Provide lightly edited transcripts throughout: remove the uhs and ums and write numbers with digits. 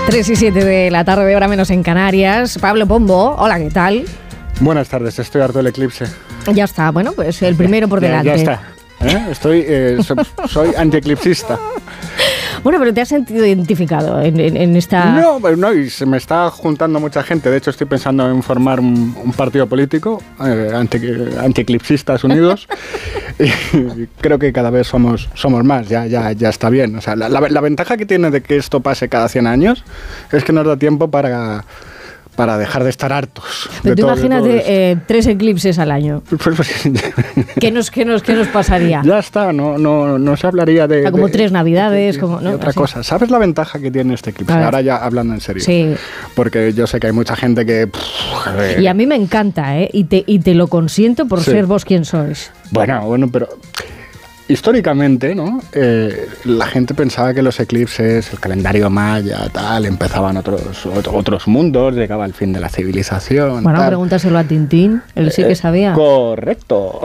3:07 de la tarde, hora menos en Canarias. Pablo Pombo, hola, ¿qué tal? Buenas tardes, estoy harto del eclipse. Ya está, bueno, pues el primero por delante. Ya está. Soy antieclipsista. Bueno, pero ¿te has sentido identificado en esta...? No, y se me está juntando mucha gente. De hecho, estoy pensando en formar un partido político, Antieclipsistas Unidos, y creo que cada vez somos más, ya está bien. O sea, la ventaja que tiene de que esto pase cada 100 años es que nos da tiempo para dejar de estar hartos. Pero tú imagínate 3 eclipses al año. ¿Qué nos pasaría? Ya está, no se hablaría de... como 3 navidades, como... ¿no? Otra cosa. ¿Sabes la ventaja que tiene este eclipse? Ahora ya hablando en serio. Sí. Porque yo sé que hay mucha gente que... Y a mí me encanta, ¿eh? Y te lo consiento por ser vos quien sois. Bueno, pero... Históricamente, ¿no? La gente pensaba que los eclipses, el calendario maya, tal, empezaban otros mundos, llegaba el fin de la civilización. Bueno, tal. pregúntaselo a Tintín, él sí que sabía. Correcto.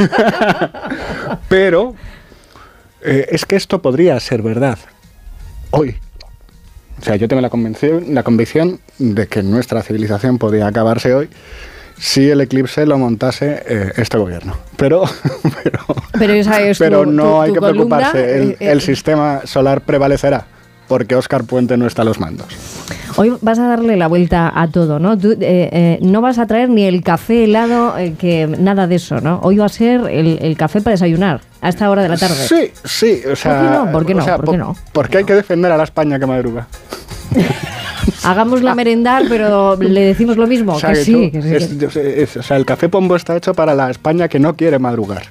Pero es que esto podría ser verdad hoy. O sea, yo tengo la convicción de que nuestra civilización podría acabarse hoy si el eclipse lo montase este gobierno. Pero no hay que preocuparse, el sistema solar prevalecerá, porque Óscar Puente no está a los mandos. Hoy vas a darle la vuelta a todo, ¿no? Tú no vas a traer ni el café helado, nada de eso, ¿no? Hoy va a ser el café para desayunar, a esta hora de la tarde. Sí, o sea... ¿Por qué no? Porque hay que defender a la España que madruga. Hagámosla merendar, pero le decimos lo mismo, o sea, que sí. O sea, el café Pombo está hecho para la España que no quiere madrugar.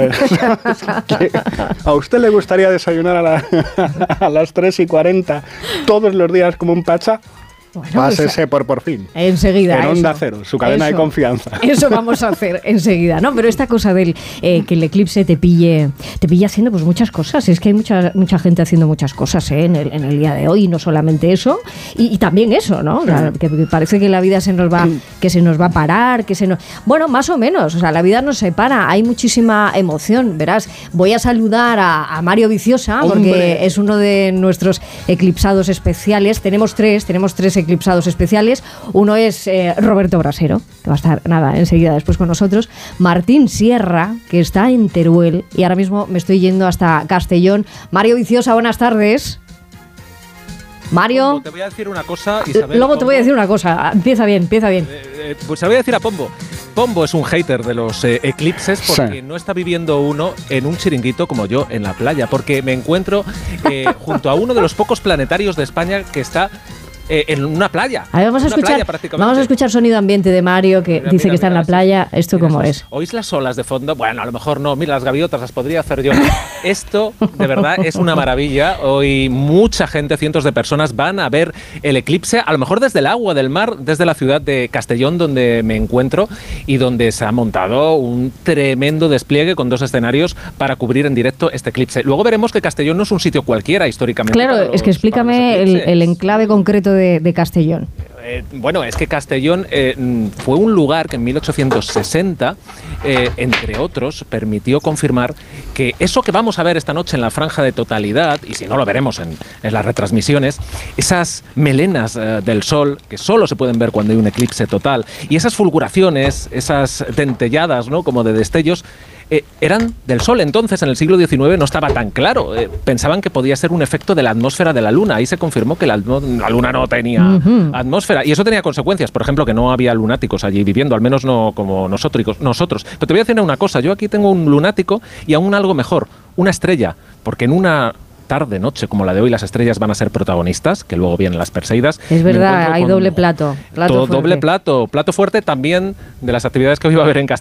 ¿A usted le gustaría desayunar a las 3:40 todos los días como un pacha? Bueno, pásese por fin. Enseguida. En Onda Cero, su cadena de confianza. Eso vamos a hacer enseguida, ¿no? Pero esta cosa del que el eclipse te pille haciendo pues muchas cosas. Es que hay mucha gente haciendo muchas cosas en el día de hoy, no solamente eso, y también eso, ¿no? O sea, que parece que la vida se nos va a parar, bueno, más o menos. O sea, la vida nos separa. Hay muchísima emoción, verás. Voy a saludar a Mario Viciosa, porque es uno de nuestros eclipsados especiales. Tenemos tres eclipsados especiales. Uno es Roberto Brasero, que va a estar enseguida después con nosotros. Martín Sierra, que está en Teruel, y ahora mismo me estoy yendo hasta Castellón. Mario Viciosa, buenas tardes. Mario. Pombo, te voy a decir una cosa, Isabel. Luego te voy a decir una cosa. Empieza bien. Pues se lo voy a decir a Pombo. Pombo es un hater de los eclipses porque no está viviendo uno en un chiringuito como yo en la playa, porque me encuentro junto a uno de los pocos planetarios de España que está en una playa. A ver, vamos a escuchar sonido ambiente de Mario, que dice que está en la playa. ¿Esto cómo es? ¿Oís las olas de fondo? Bueno, a lo mejor no. Mira, las gaviotas las podría hacer yo. Esto, de verdad, es una maravilla. Hoy mucha gente, cientos de personas, van a ver el eclipse, a lo mejor desde el agua del mar, desde la ciudad de Castellón, donde me encuentro, y donde se ha montado un tremendo despliegue con 2 escenarios para cubrir en directo este eclipse. Luego veremos que Castellón no es un sitio cualquiera históricamente. Claro, es que explícame el enclave concreto de Castellón. Bueno, es que Castellón fue un lugar que en 1860, entre otros, permitió confirmar que eso que vamos a ver esta noche en la franja de totalidad, y si no lo veremos en las retransmisiones, esas melenas del sol, que solo se pueden ver cuando hay un eclipse total, y esas fulguraciones, esas dentelladas, ¿no?, como de destellos, eran del Sol. Entonces, en el siglo XIX no estaba tan claro. Pensaban que podía ser un efecto de la atmósfera de la Luna. Ahí se confirmó que la Luna no tenía atmósfera. Y eso tenía consecuencias. Por ejemplo, que no había lunáticos allí viviendo, al menos no como nosotros. Pero te voy a decir una cosa. Yo aquí tengo un lunático y aún algo mejor, una estrella. Porque en una tarde, noche como la de hoy, las estrellas van a ser protagonistas, que luego vienen las Perseidas. Es verdad, hay doble plato. Doble plato fuerte también de las actividades que hoy va a haber en Castellón.